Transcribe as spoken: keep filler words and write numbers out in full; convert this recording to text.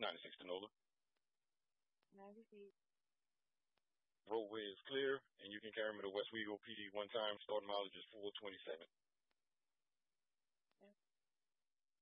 ninety-six Tanola. ninety-eight. Roadway is clear, and you can carry me to West Wego P D one time. Starting mileage is four twenty-seven.